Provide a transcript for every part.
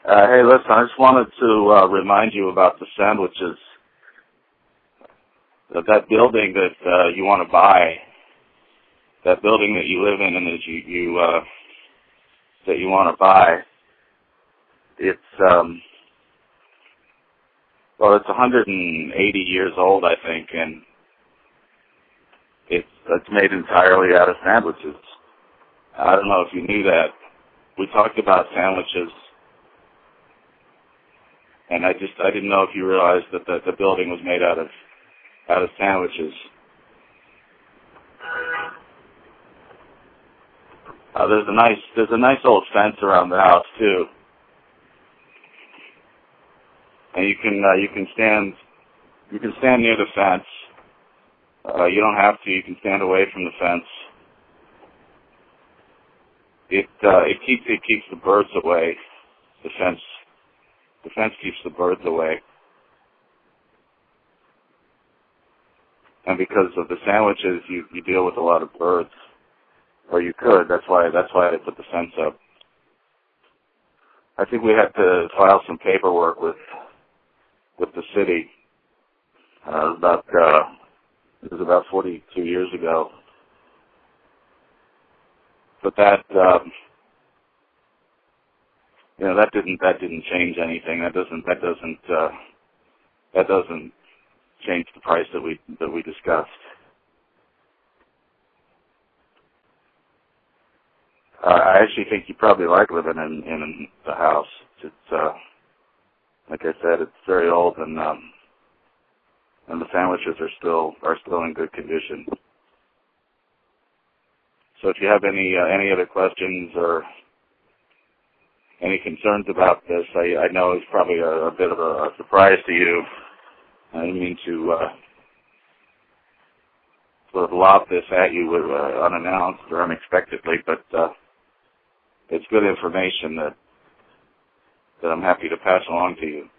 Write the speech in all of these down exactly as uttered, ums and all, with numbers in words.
Uh, hey, listen, I just wanted to uh, remind you about the sandwiches. That, that building that uh, you want to buy, that building that you live in and that you, you uh, that you want to buy, it's um, well, it's one hundred eighty years old, I think, and it's it's made entirely out of sandwiches. I don't know if you knew that. We talked about sandwiches. And I just, I didn't know if you realized that the, the building was made out of, out of sandwiches. Uh, there's a nice, there's a nice old fence around the house too. And you can, uh, you can stand, you can stand near the fence. Uh, you don't have to, you can stand away from the fence. It, uh, it keeps, it keeps the birds away, the fence. The fence keeps the birds away. And because of the sandwiches, you, you deal with a lot of birds. Or you could. That's why that's why they put the fence up. I think we had to file some paperwork with with the city. Uh, about uh, it was about forty-two years ago. But that um, You know, that didn't that didn't change anything. That doesn't that doesn't uh, that doesn't change the price that we that we discussed. Uh, I actually think you probably like living in in the house. It's uh, like I said, it's very old, and um, and the sandwiches are still are still in good condition. So if you have any uh, any other questions or any concerns about this, I, I know it's probably a, a bit of a, a surprise to you. I didn't mean to uh, sort of lob this at you uh, unannounced or unexpectedly, but uh, it's good information that that I'm happy to pass along to you.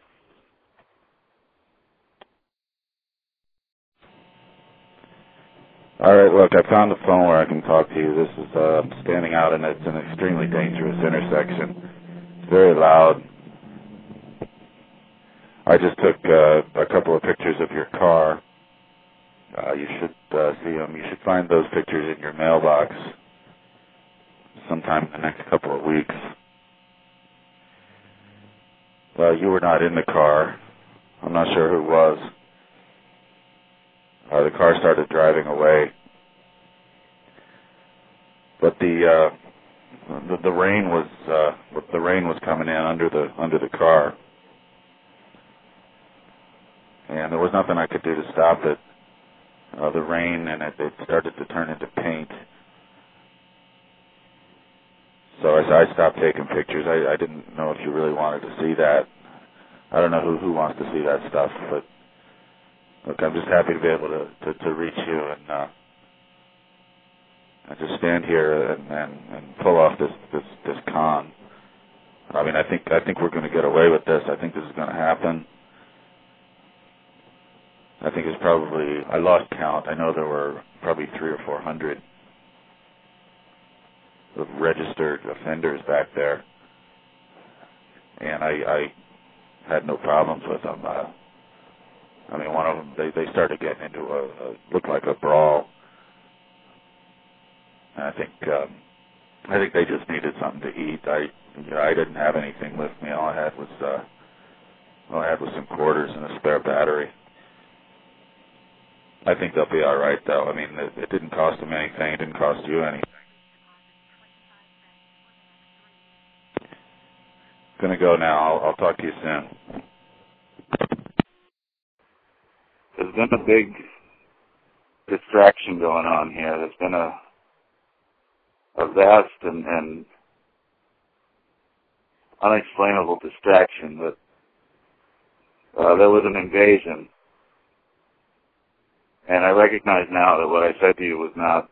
All right, look, I found a phone where I can talk to you. This is uh, standing out, and it's an extremely dangerous intersection. It's very loud. I just took uh, a couple of pictures of your car. Uh, you should uh, see them. You should find those pictures in your mailbox sometime in the next couple of weeks. Well, you were not in the car. I'm not sure who was. Uh, the car started driving away. But the uh, the, the rain was uh, the rain was coming in under the under the car, and there was nothing I could do to stop it. Uh, the rain and it, it started to turn into paint. So I, I stopped taking pictures. I, I didn't know if you really wanted to see that. I don't know who who wants to see that stuff, but look, I'm just happy to be able to to, to reach you and. Uh, I just stand here and, and, and pull off this, this, this con. I mean, I think I think we're going to get away with this. I think this is going to happen. I think it's probably, I lost count. I know there were probably three or four hundred of registered offenders back there, and I, I had no problems with them. Uh, I mean, one of them, they, they started getting into a, a looked like a brawl. I think um, I think they just needed something to eat. I you know, I didn't have anything with me. All I had was uh, all I had was some quarters and a spare battery. I think they'll be all right, though. I mean, it, it didn't cost them anything. It didn't cost you anything. Gonna go now. I'll, I'll talk to you soon. There's been a big distraction going on here. There's been a a vast and, and unexplainable distraction, but uh, there was an invasion. And I recognize now that what I said to you was not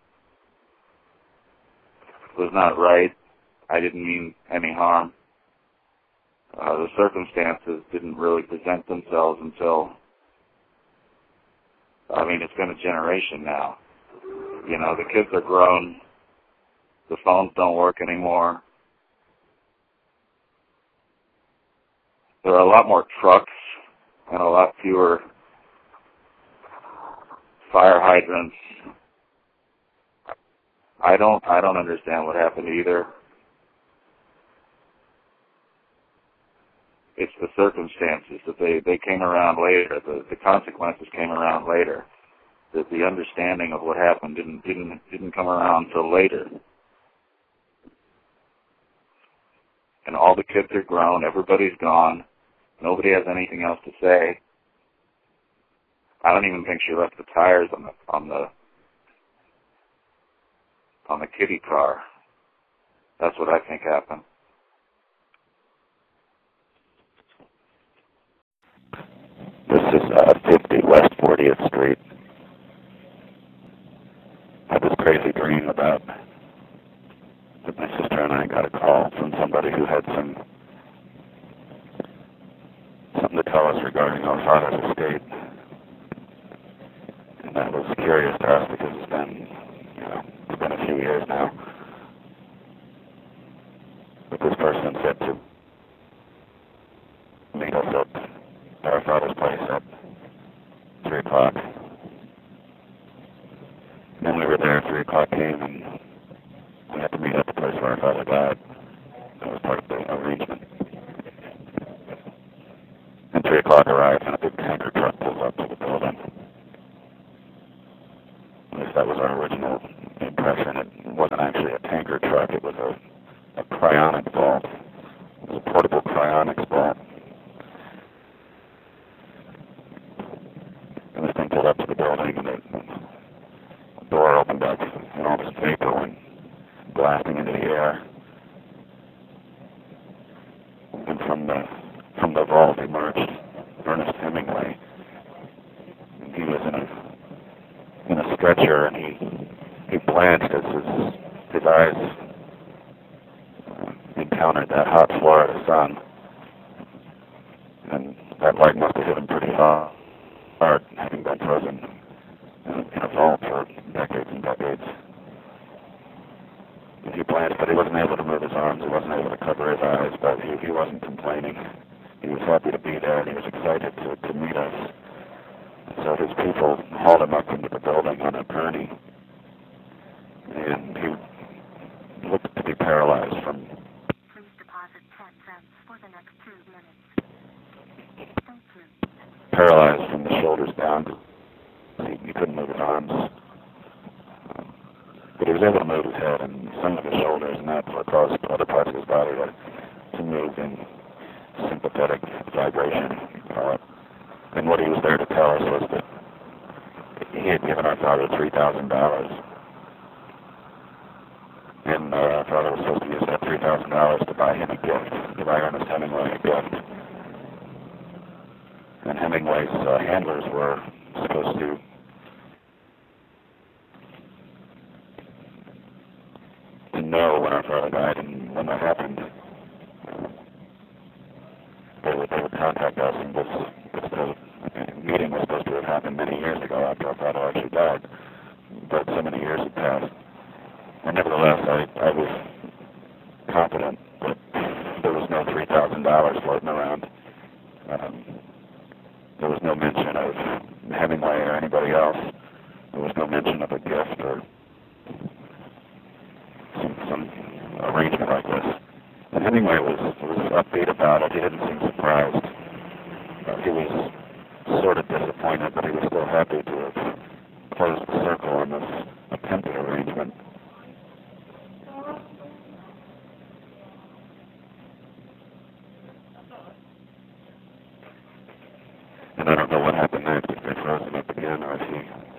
was not right. I didn't mean any harm. Uh, the circumstances didn't really present themselves until, I mean, it's been a generation now. You know, the kids are grown. The phones don't work anymore. there are a lot more trucks and a lot fewer fire hydrants. I don't I don't understand what happened either. It's the circumstances that they, they came around later. The, the consequences came around later. That the understanding of what happened didn't didn't didn't come around till later. And all the kids are grown. Everybody's gone. Nobody has anything else to say. I don't even think she left the tires on the on the on the kiddie car. That's what I think happened. This is uh, fifty West fortieth Street. I had this crazy dream about that my sister and I got a call from somebody who had some something to tell us regarding our father's estate. And that was curious to us because it's been, you know, it's been a few years now. But this person said to meet us at our father's place at three o'clock. Then we were there, three o'clock came, and we had to meet at the place where our father died. That was part of the arrangement. And three o'clock arrived, and a big tanker truck pulls up to the building. At least that was our original impression. It wasn't actually a tanker truck, it was a, a cryonic vault. It was a portable cryonics vault. And this thing pulled up to the building, and the, the door opened up, and all this vapor went blasting into the air. And from the from the vault emerged Ernest Hemingway. And he was in a in a stretcher, and he he blanched as his his eyes uh, encountered that hot Florida sun, and that light must have hit him pretty hard. Hard, having been frozen in a, in a vault for decades and decades. And he blanched, but he wasn't able to move his arms, he wasn't able to cover his eyes, but he, he wasn't complaining. He was happy to be there, and he was excited to, to meet us. So his people hauled him up into the building on a gurney, and he looked to be paralyzed from... Please deposit ten cents for the next two minutes. Thank you. Paralyzed from the shoulders down. He, he couldn't move his arms. Um, but he was able to move his head and some of his shoulders, and that caused other parts of his body to, to move in sympathetic vibration, you call it. And what he was there to tell us was that he had given our father three thousand dollars. And uh, our father was supposed to use that three thousand dollars to buy him a gift, to buy Ernest Hemingway a gift. And Hemingway's uh, handlers were supposed to to know when our father died, and when that happened, uh, they would they would contact us. And this this uh, meeting was supposed to have happened many years ago after our father actually died, but so many years had passed. And nevertheless, I I was confident that there was no three thousand dollars floating around. Um, There was no mention of Hemingway or anybody else. There was no mention of a gift or some, some arrangement like this. And Hemingway was, was upbeat about it. He didn't seem surprised. Uh, he was sort of disappointed, but he was still happy to have closed the circle on this attempted arrangement. And I don't know what happened next, if they froze him up again or if he